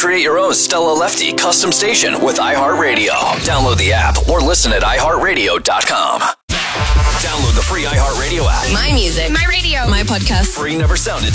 Create your own Stella Lefty custom station with iHeartRadio. Download the app or listen at iHeartRadio.com. Download the free iHeartRadio app. My music. My radio. My podcast. Free Never Sounded